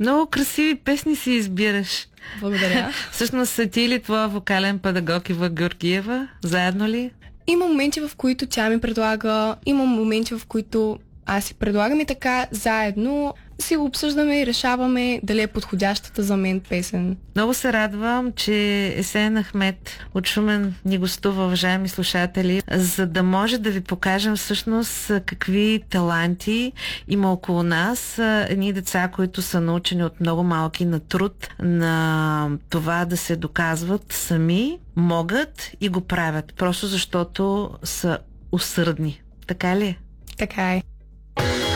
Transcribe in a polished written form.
Много красиви песни си избираш. Благодаря. Всъщност са ти ли твоя вокален педагог Ива Георгиева? Заедно ли? Има моменти, в които тя ми предлага, има моменти, в които аз си предлагам и така заедно си го обсъждаме и решаваме дали е подходящата за мен песен. Много се радвам, че Есен Ахмед от Шумен ни гостува, уважаеми слушатели, за да може да ви покажем всъщност какви таланти има около нас. Едни деца, които са научени от много малки на труд, на това да се доказват сами, могат и го правят, просто защото са усърдни. Така ли? Така е.